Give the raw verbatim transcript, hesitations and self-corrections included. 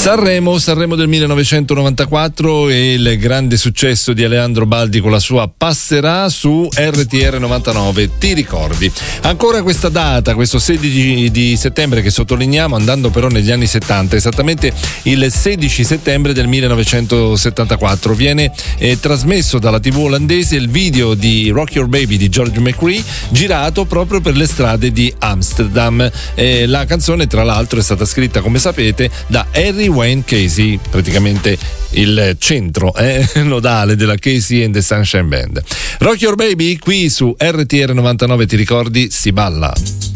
Sanremo, Sanremo del millenovecentonovantaquattro e il grande successo di Aleandro Baldi con la sua Passerà su R T R novantanove, ti ricordi? Ancora questa data, questo sedici di settembre che sottolineiamo, andando però negli anni settanta, esattamente il sedici settembre del millenovecentosettantaquattro, viene eh, trasmesso dalla tivù olandese il video di Rock Your Baby di George McCrae, girato proprio per le strade di Amsterdam. Eh, la canzone tra l'altro è stata scritta, come sapete, da Harry Wayne Casey, praticamente il centro eh, nodale della Casey and the Sunshine Band. Rock Your Baby qui su R T R novantanove, ti ricordi? Si balla.